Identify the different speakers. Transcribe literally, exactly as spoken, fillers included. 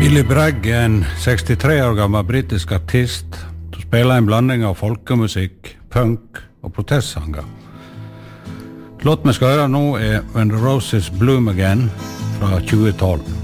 Speaker 1: Billy Bragg är en sextiotre år gammal brittisk artist som spelar en blandning av folkemusik, punk och protestsanger. Låt mig ska höra nu är When the Roses Bloom Again från tjugo tolv.